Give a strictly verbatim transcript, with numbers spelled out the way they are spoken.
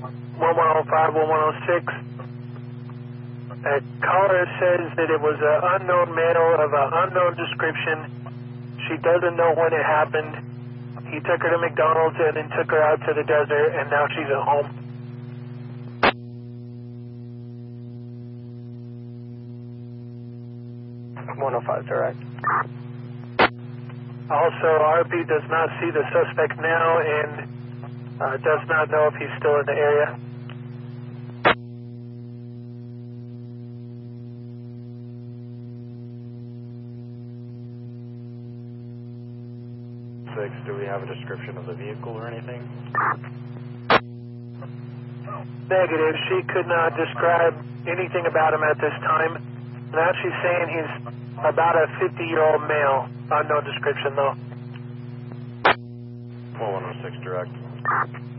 one one oh five, one one oh six. A caller says that it was an unknown male of an unknown description. She doesn't know when it happened. He took her to McDonald's and then took her out to the desert, and now she's at home. one oh five direct. Also, R P does not see the suspect now and uh, does not know if he's still in the area. Six, do we have a description of the vehicle or anything? Negative. She could not describe anything about him at this time. Now she's saying he's about a fifty-year-old male. Unknown description, though. one one oh six direct.